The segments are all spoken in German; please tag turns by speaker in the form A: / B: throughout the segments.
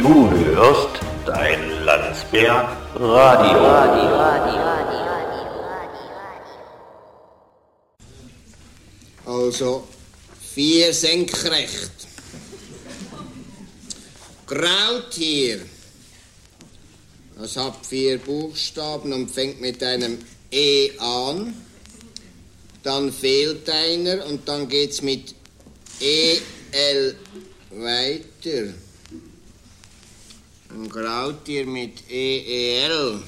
A: Du hörst dein Landsberg Radio.
B: Also 4 senkrecht. Krautier. Das hat 4 Buchstaben und fängt mit einem E an. Dann fehlt einer und dann geht's mit EL weiter. Ein Krautier mit EEL.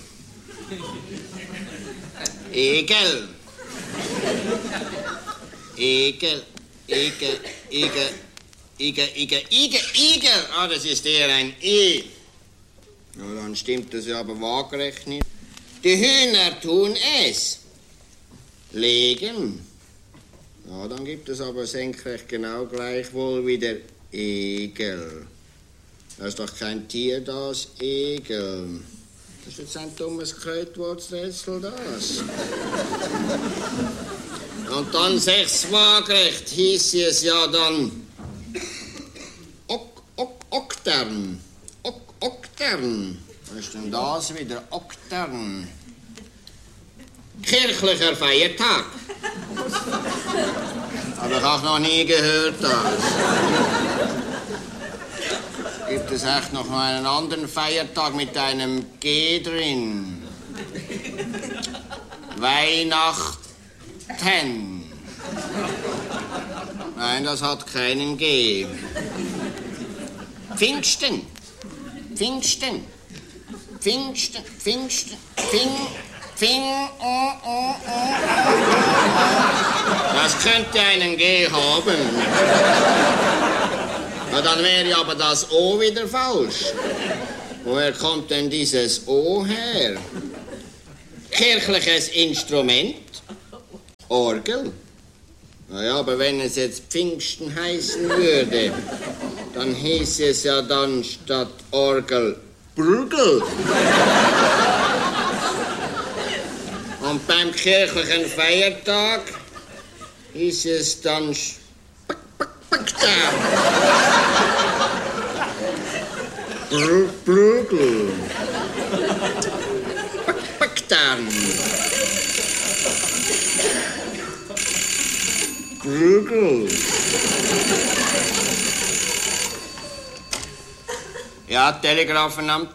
B: Egel. Igel. Ah, das ist eher ein I. Ja, dann stimmt das ja aber waagerecht nicht. Die Hühner tun es. Legen. Ja, dann gibt es aber senkrecht genau gleichwohl wieder Egel. Da ist doch kein Tier, das Egel. Das ist jetzt ein dummes Kreuzworträtsel, das. Und dann 6 waagerecht hieß es ja dann Oktern. Oktern. Was ist denn das wieder? Oktern. Kirchlicher Feiertag. Habe ich auch noch nie gehört, das. Gibt es echt noch einen anderen Feiertag mit einem G drin? Weihnachten. Nein, das hat keinen G. Pfingsten. Das könnte einen G haben. Na, dann wäre aber das O wieder falsch. Woher kommt denn dieses O her? Kirchliches Instrument? Orgel? Naja, aber wenn es jetzt Pfingsten heißen würde, dann hieß es ja dann statt Orgel Brügel. Und beim kirchlichen Feiertag hieß es dann Brügel. Baktan. Brügel. Ja, Telegrafenamt.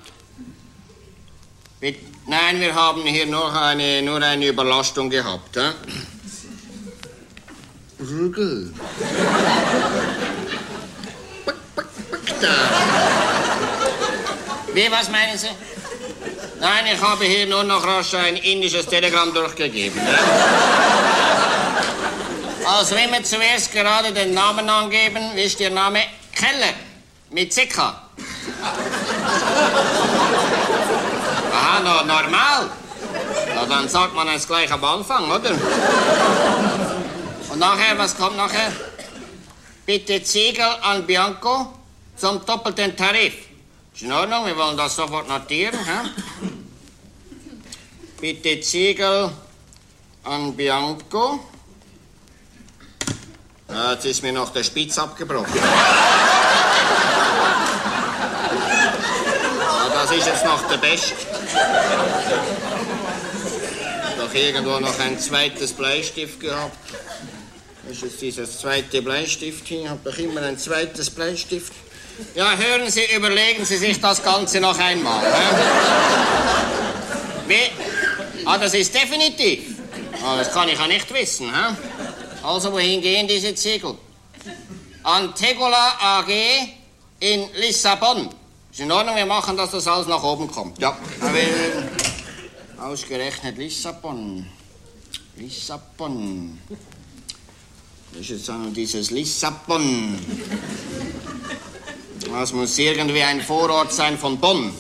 B: Nein, wir haben hier nur eine Überlastung gehabt. He? Brügel. Wie, was meinen Sie? Nein, ich habe hier nur noch rasch ein indisches Telegramm durchgegeben. Ne? Also immer zuerst gerade den Namen angeben. Wie ist Ihr Name? Keller. Mit Zika. Aha, normal. Ja, dann sagt man es gleich am Anfang, oder? Und nachher, was kommt nachher? Bitte Ziegel an Bianco zum doppelten Tarif. Ist in Ordnung, wir wollen das sofort notieren. He? Bitte Ziegel an Bianco. Ja, jetzt ist mir noch der Spitz abgebrochen. Ja, das ist jetzt noch der Beste. Doch irgendwo noch ein zweites Bleistift gehabt. Das ist jetzt dieses zweite Bleistift hier. Ich habe doch immer ein zweites Bleistift. Ja, hören Sie, überlegen Sie sich das Ganze noch einmal. Wie? Ah, das ist definitiv. Ah, das kann ich ja nicht wissen. He? Also, wohin gehen diese Ziegel? An Tegola AG in Lissabon. Ist in Ordnung, wir machen, dass das alles nach oben kommt. Ja. Ausgerechnet Lissabon. Lissabon. Das ist jetzt auch noch dieses Lissabon. Das muss irgendwie ein Vorort sein von Bonn.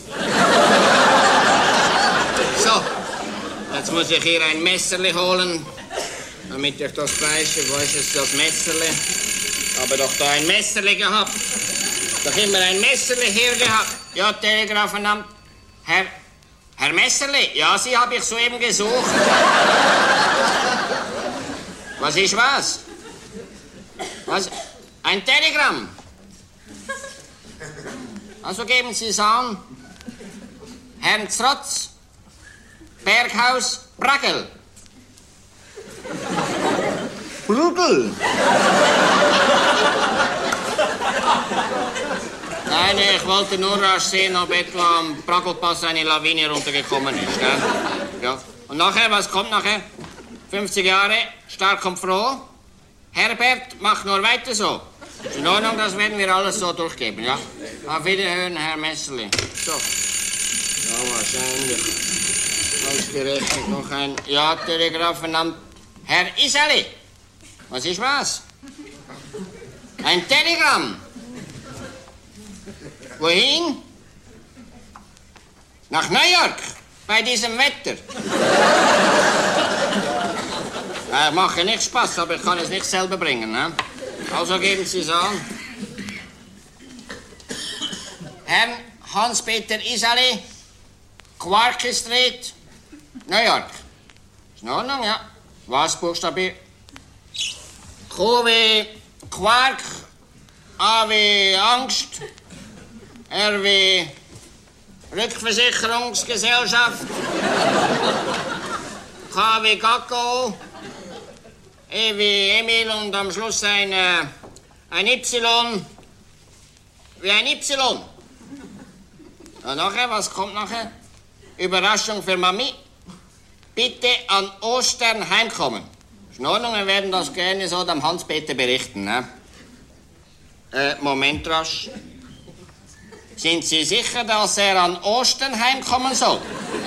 B: So, jetzt muss ich hier ein Messerli holen, damit ich das Fleisch, wo ist jetzt das Messerli? Habe doch da ein Messerli gehabt. Doch immer ein Messerli hier gehabt. Ja, Telegrafenamt. Herr Messerli, ja, Sie habe ich soeben gesucht. Was ist was? Was? Ein Telegramm? Also geben Sie es an. Herrn Zrotz, Berghaus, Bragel.
C: Brugel.
B: Nein, ich wollte nur rasch sehen, ob etwa am Bragelpass eine Lawine runtergekommen ist. Gell? Ja. Und nachher, was kommt nachher? 50 Jahre, stark und froh. Herbert, mach nur weiter so. Ist in Ordnung, das werden wir alles so durchgeben, ja? Auf Wiederhören, Herr Messerli. So. Ja, wahrscheinlich. Ausgerechnet noch ein Ja-Telegraph vernannt. Herr Iseli, was ist was? Ein Telegramm. Wohin? Nach New York, bei diesem Wetter. Mache nicht Spaß, aber ich kann es nicht selber bringen. Ne? Also geben Sie es an. Herrn Hans-Peter Iseli, Quark Street, New York. Ist in Ordnung, ja. Was buchstabiert? Q wie Quark, A wie Angst, R wie Rückversicherungsgesellschaft, K wie Kakao, E wie Emil und am Schluss ein Y wie ein Y. Und nachher, was kommt nachher? Überraschung für Mami. Bitte an Ostern heimkommen. Ist in Ordnung, wir werden das gerne so dem Hans-Peter berichten. Ne? Moment rasch. Sind Sie sicher, dass er an Ostern heimkommen soll?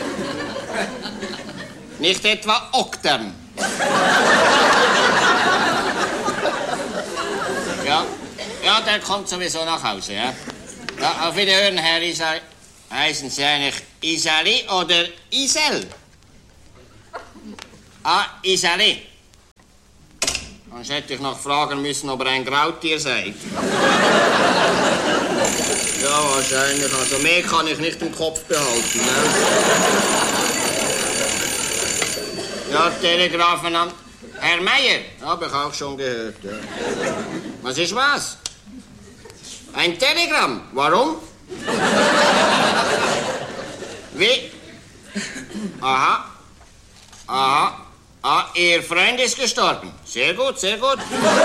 B: Nicht etwa Oktern. Ja, der kommt sowieso nach Hause, ja. Ja, auf Wiederhören, Herr Iseli. Heißen Sie eigentlich Iseli oder Isel? Ah, Iseli. Sonst hätte ich noch fragen müssen, ob er ein Grautier sei. Ja, wahrscheinlich. Also mehr kann ich nicht im Kopf behalten. Ne? Ja, Telegrafenamt. Herr Meier, habe ich auch schon gehört. Ja. Was ist was? Ein Telegramm. Warum? Wie? Aha. Aha. Ah, Ihr Freund ist gestorben. Sehr gut, sehr gut.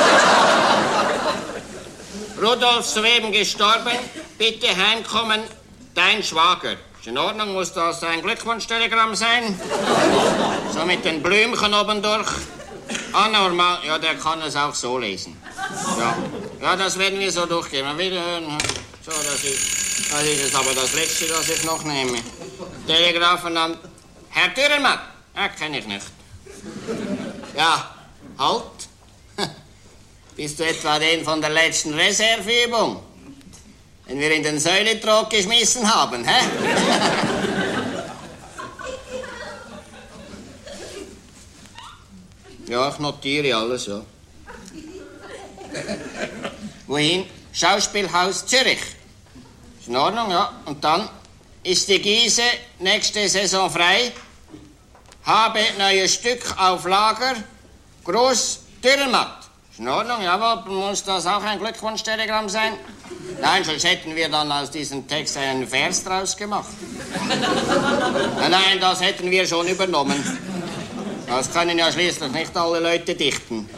B: Rudolf soeben gestorben. Bitte heimkommen, dein Schwager. Ist in Ordnung, muss das ein Glückwunsch-Telegramm sein? So mit den Blümchen oben durch. Anormal, ja, der kann es auch so lesen. Ja, das werden wir so durchgehen. Wiederhören. So, das ist es aber das Letzte, das ich noch nehme. Telegrafenamt. Herr Dürrenmatt. Ja, kenne ich nicht. Ja, halt. Bist du etwa den von der letzten Reserveübung? Den wir in den Säuletrog geschmissen haben, hä? Ja, ich notiere alles, ja. Wohin? Schauspielhaus Zürich. Ist in Ordnung, ja. Und dann ist die Giese nächste Saison frei. Habe neues Stück auf Lager. Groß Dürrenmatt. Ist in Ordnung, jawohl. Muss das auch ein Glückwunsch-Telegramm sein? Nein, sonst hätten wir dann aus diesem Text einen Vers draus gemacht. Nein, das hätten wir schon übernommen. Das können ja schließlich nicht alle Leute dichten.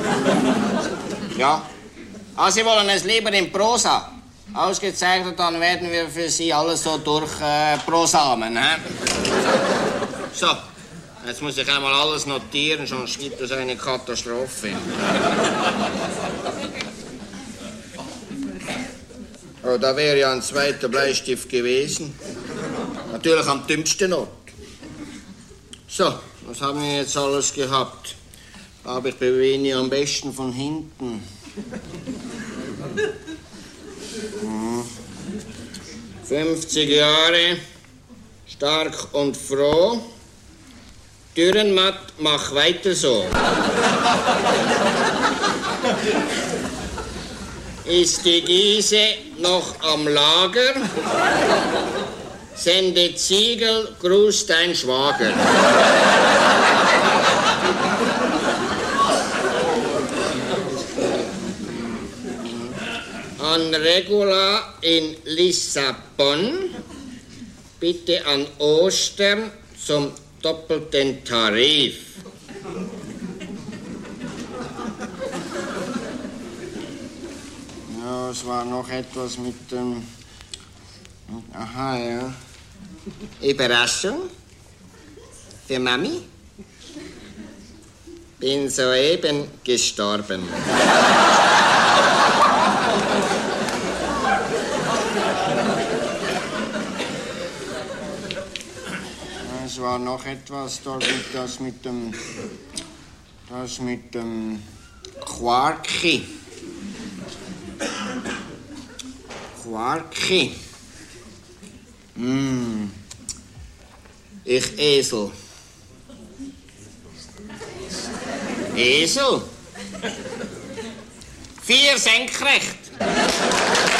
B: Ja. Ah, Sie wollen es lieber in Prosa. Ausgezeichnet, dann werden wir für Sie alles so durchprosamen. So, jetzt muss ich einmal alles notieren, sonst gibt es eine Katastrophe. Oh, da wäre ja ein zweiter Bleistift gewesen. Natürlich am dümmsten Ort. So, was haben wir jetzt alles gehabt? Aber ich bewege am besten von hinten. 50 Jahre, stark und froh. Dürrenmatt, mach weiter so. Ist die Giese noch am Lager? Sende Ziegel, grüß dein Schwager. an Regula in Lissabon, bitte an Ostern zum doppelten Tarif. Ja, es war noch etwas mit dem... Aha, ja. Überraschung für Mami. Bin soeben gestorben. Es war noch etwas dort, das mit dem Quarki. Quarki. Ich Esel. Esel? 4 senkrecht.